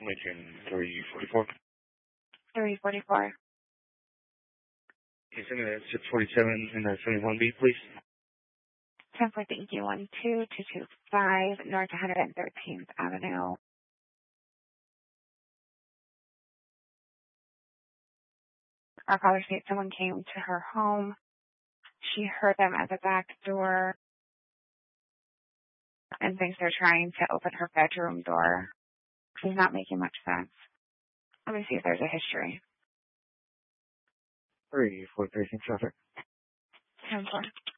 Lincoln 344. 344. Can you send me that 647 and that 71B, please? 10 for thank you. 12225 North 113th Avenue. Our caller states someone came to her home. She heard them at the back door and thinks they're trying to open her bedroom door. She's not making much sense. Let me see if there's a history. 343 traffic. 10-4.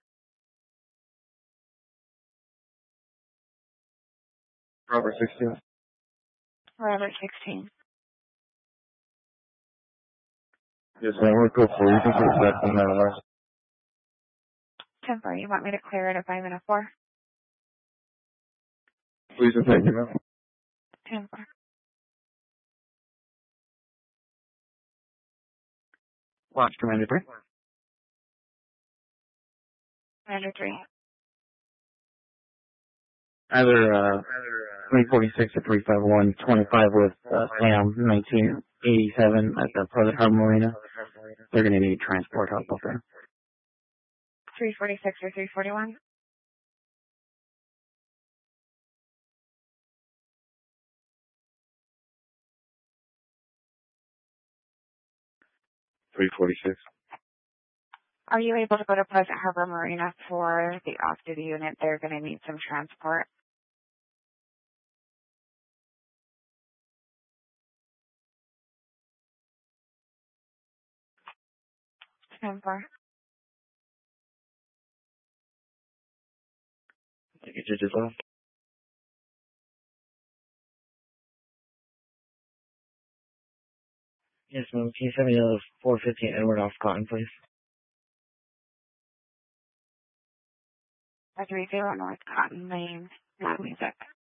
Robert 16. Robert 16. Yes, ma'am. We're good for you. You can put it back in that last. 10-4. You want me to clear it at 5 and a 4? Please and thank you, ma'am. 10-4. Watch Commander 3. Commander 3. Either 346 or 351, 25 with Sam, 1987 at the Pleasant Harbor Marina. They're going to need transport help up there. 346 or 341? $346. Are you able to go to Pleasant Harbor Marina for the off-duty unit? They're going to need some transport. Number. Get you just left. Yes, ma'am. Can you send me the 415 Edward off Cotton, please? 30 North Cotton Lane, Music.